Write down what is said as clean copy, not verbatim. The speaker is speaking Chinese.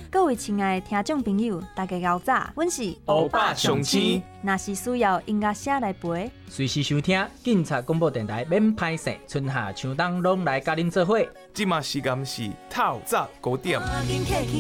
各位亲爱的听众朋友，大家好早，阮是欧巴上青。 若是需要音乐声来陪， 随时收听警察广播电台免歹势，春夏秋冬拢来甲恁做伙。 即马时间是透早9点。